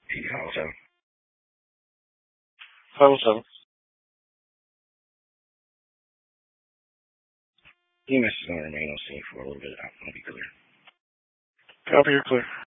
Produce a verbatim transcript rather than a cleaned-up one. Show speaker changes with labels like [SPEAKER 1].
[SPEAKER 1] Also,
[SPEAKER 2] Also,
[SPEAKER 1] E M S is going to remain on scene for a little bit. I want to be clear.
[SPEAKER 2] copy, you're clear.